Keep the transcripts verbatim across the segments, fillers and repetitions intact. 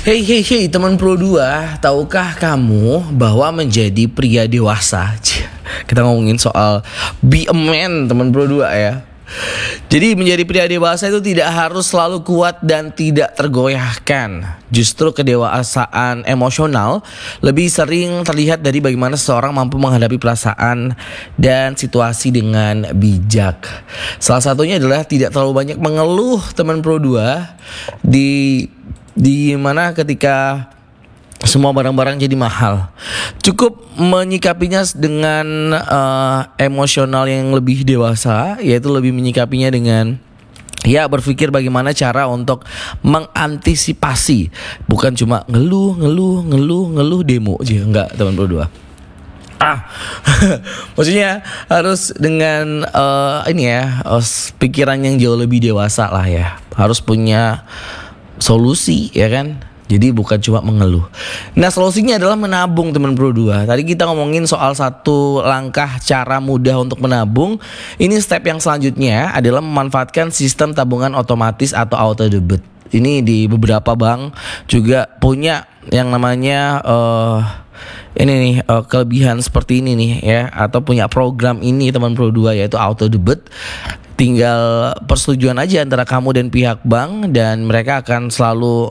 Hey hey hey teman Pro dua, tahukah kamu bahwa menjadi pria dewasa, kita ngomongin soal be a man teman Pro dua ya. Jadi menjadi pria dewasa itu tidak harus selalu kuat dan tidak tergoyahkan. Justru kedewasaan emosional lebih sering terlihat dari bagaimana seseorang mampu menghadapi perasaan dan situasi dengan bijak. Salah satunya adalah tidak terlalu banyak mengeluh teman Pro dua. Di di mana ketika semua barang-barang jadi mahal, cukup menyikapinya dengan uh, emosional yang lebih dewasa, yaitu lebih menyikapinya dengan ya berpikir bagaimana cara untuk mengantisipasi, bukan cuma ngeluh ngeluh ngeluh ngeluh demo aja, enggak teman berdua. Ah, maksudnya harus dengan uh, ini ya, uh, pikiran yang jauh lebih dewasa lah ya, harus punya solusi ya kan. Jadi bukan cuma mengeluh. Nah, solusinya adalah menabung teman Pro dua. Tadi kita ngomongin soal satu langkah cara mudah untuk menabung. Ini step yang selanjutnya adalah memanfaatkan sistem tabungan otomatis atau auto debit. Ini di beberapa bank juga punya yang namanya uh, ini nih uh, kelebihan seperti ini nih ya, atau punya program ini teman Pro dua, yaitu auto debit. Tinggal persetujuan aja antara kamu dan pihak bank, dan mereka akan selalu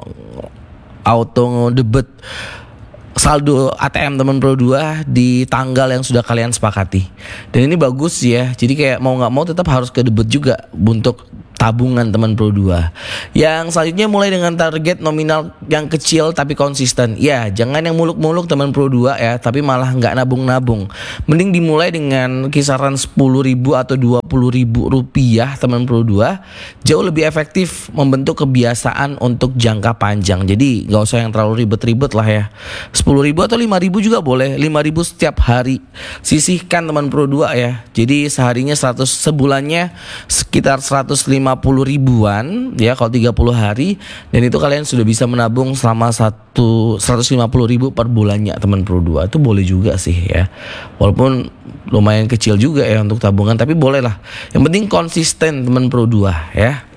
auto debit saldo A T M teman Pro dua di tanggal yang sudah kalian sepakati. Dan ini bagus ya. Jadi kayak mau gak mau tetap harus ke debit juga untuk tabungan teman Pro dua. Yang selanjutnya mulai dengan target nominal yang kecil tapi konsisten. Ya, jangan yang muluk-muluk teman Pro dua ya, tapi malah gak nabung-nabung. Mending dimulai dengan kisaran sepuluh ribu atau dua puluh ribu rupiah teman Pro dua. Jauh lebih efektif membentuk kebiasaan untuk jangka panjang. Jadi gak usah yang terlalu ribet-ribet lah ya. Sepuluh ribu atau lima ribu juga boleh. Lima ribu setiap hari. Sisihkan teman Pro dua ya. Jadi seharinya seratus, sebulannya sekitar seratus lima puluh ribuan ya kalau tiga puluh hari, dan itu kalian sudah bisa menabung selama satu seratus lima puluh ribu per bulannya teman Pro dua. Itu boleh juga sih ya, walaupun lumayan kecil juga ya untuk tabungan, tapi boleh lah. Yang penting konsisten teman Pro dua ya.